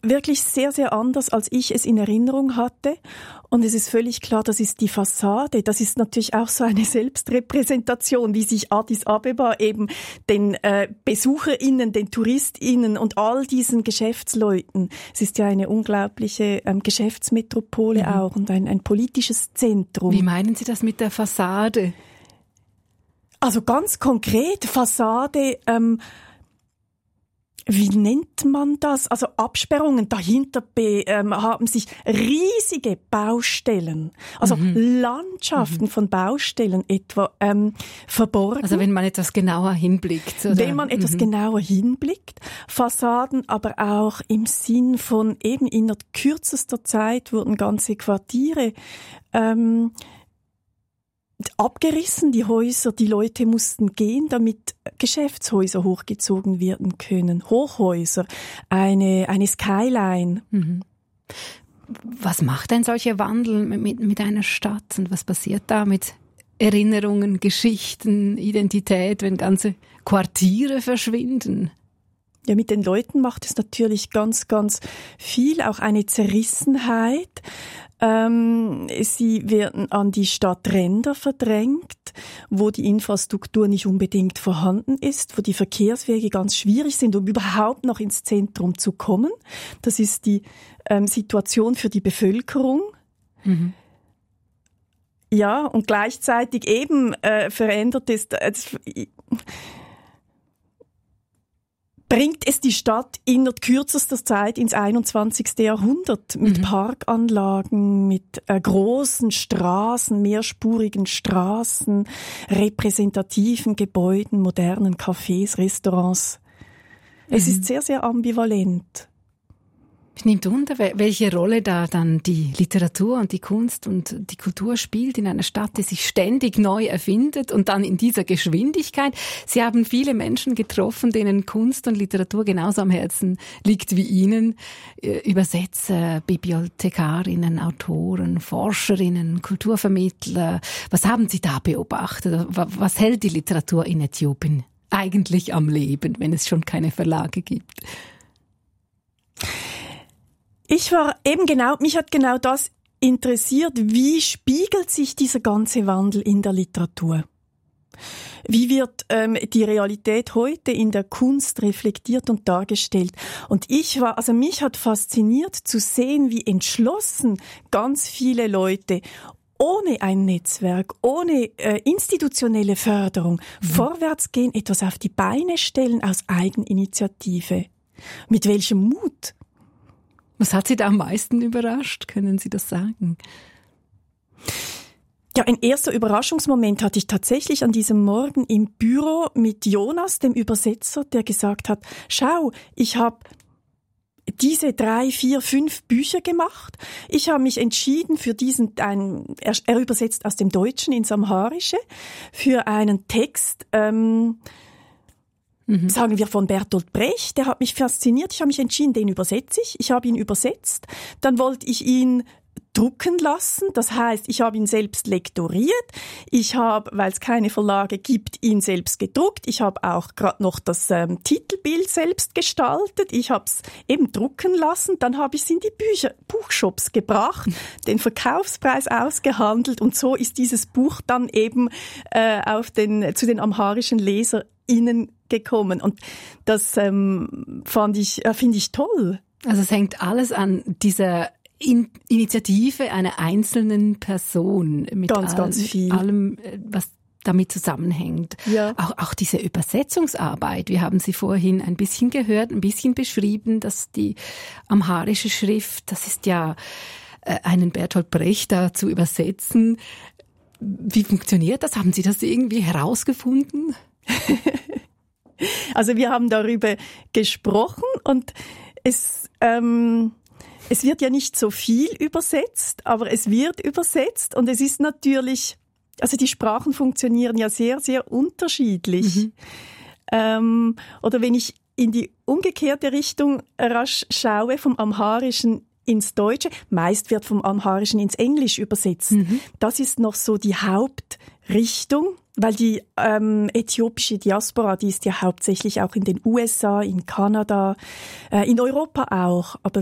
wirklich sehr, sehr anders, als ich es in Erinnerung hatte. Und es ist völlig klar, das ist die Fassade. Das ist natürlich auch so eine Selbstrepräsentation, wie sich Addis Abeba eben den BesucherInnen, den TouristInnen und all diesen Geschäftsleuten, es ist ja eine unglaubliche Geschäftsmetropole auch und ein politisches Zentrum. Wie meinen Sie das mit der Fassade? Also ganz konkret, Fassade, wie nennt man das? Also Absperrungen, dahinter haben sich riesige Baustellen, also Landschaften von Baustellen etwa verborgen. Also wenn man etwas genauer hinblickt. Oder? Wenn man etwas genauer hinblickt. Fassaden aber auch im Sinn von eben in kürzester Zeit wurden ganze Quartiere abgerissen, die Häuser, die Leute mussten gehen, damit Geschäftshäuser hochgezogen werden können. Hochhäuser, eine Skyline. Was macht ein solcher Wandel mit einer Stadt und was passiert da mit Erinnerungen, Geschichten, Identität, wenn ganze Quartiere verschwinden? Ja, mit den Leuten macht es natürlich ganz, ganz viel, auch eine Zerrissenheit. Sie werden an die Stadtränder verdrängt, wo die Infrastruktur nicht unbedingt vorhanden ist, wo die Verkehrswege ganz schwierig sind, um überhaupt noch ins Zentrum zu kommen. Das ist die Situation für die Bevölkerung. Ja, und gleichzeitig eben verändert es bringt es die Stadt in kürzester Zeit ins 21. Jahrhundert mit Parkanlagen, mit großen Straßen, mehrspurigen Straßen, repräsentativen Gebäuden, modernen Cafés, Restaurants. Es ist sehr, sehr ambivalent. Es nimmt unter, welche Rolle da dann die Literatur und die Kunst und die Kultur spielt in einer Stadt, die sich ständig neu erfindet und dann in dieser Geschwindigkeit. Sie haben viele Menschen getroffen, denen Kunst und Literatur genauso am Herzen liegt wie Ihnen. Übersetzer, Bibliothekarinnen, Autoren, Forscherinnen, Kulturvermittler. Was haben Sie da beobachtet? Was hält die Literatur in Äthiopien eigentlich am Leben, wenn es schon keine Verlage gibt? Mich hat genau das interessiert, wie spiegelt sich dieser ganze Wandel in der Literatur? Wie wird die Realität heute in der Kunst reflektiert und dargestellt? Und mich hat fasziniert zu sehen, wie entschlossen ganz viele Leute ohne ein Netzwerk, ohne institutionelle Förderung vorwärts gehen, etwas auf die Beine stellen aus Eigeninitiative. Mit welchem Mut? Was hat Sie da am meisten überrascht? Können Sie das sagen? Ja, ein erster Überraschungsmoment hatte ich tatsächlich an diesem Morgen im Büro mit Jonas, dem Übersetzer, der gesagt hat, schau, ich habe diese 3, 4, 5 Bücher gemacht. Ich habe mich entschieden für er übersetzt aus dem Deutschen ins Amharische, für einen Text, sagen wir von Bertolt Brecht, der hat mich fasziniert. Ich habe mich entschieden, den übersetze ich. Ich habe ihn übersetzt. Dann wollte ich ihn drucken lassen. Das heißt, ich habe ihn selbst lektoriert. Ich habe, weil es keine Verlage gibt, ihn selbst gedruckt. Ich habe auch gerade noch das Titelbild selbst gestaltet. Ich habe es eben drucken lassen. Dann habe ich es in die Buchshops gebracht, den Verkaufspreis ausgehandelt. Und so ist dieses Buch dann eben zu den amharischen LeserInnen gekommen. Und das finde ich toll. Also es hängt alles an dieser Initiative einer einzelnen Person mit ganz viel. Allem, was damit zusammenhängt. Ja. Auch diese Übersetzungsarbeit, wir haben sie vorhin ein bisschen gehört, ein bisschen beschrieben, dass die amharische Schrift, das ist ja einen Bertolt Brecht da zu übersetzen. Wie funktioniert das? Haben Sie das irgendwie herausgefunden? Also wir haben darüber gesprochen und es wird ja nicht so viel übersetzt, aber es wird übersetzt und es ist natürlich, also die Sprachen funktionieren ja sehr, sehr unterschiedlich. Oder wenn ich in die umgekehrte Richtung rasch schaue, vom Amharischen ins Deutsche, meist wird vom Amharischen ins Englisch übersetzt. Das ist noch so die Hauptrichtung, weil die äthiopische Diaspora, die ist ja hauptsächlich auch in den USA, in Kanada, in Europa auch. Aber